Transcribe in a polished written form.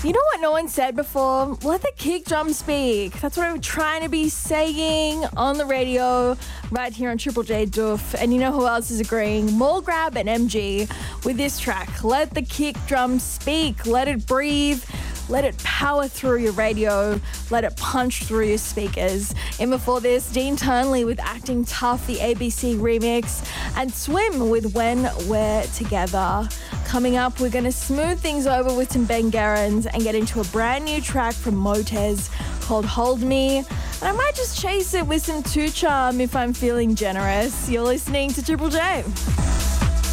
You know what no one said before? Let the kick drum speak. That's what I'm trying to be saying on the radio right here on Triple J Doof. And you know who else is agreeing? Mallgrab and MG with this track. Let the kick drum speak. Let it breathe. Let it power through your radio. Let it punch through your speakers. And before this, Dean Turnley with Acting Tough, the ABC remix, and Swim with When We're Together. Coming up, we're going to smooth things over with some Ben Gerrans and get into a brand new track from Motez called Hold Me. And I might just chase it with some Two Charm if I'm feeling generous. You're listening to Triple J.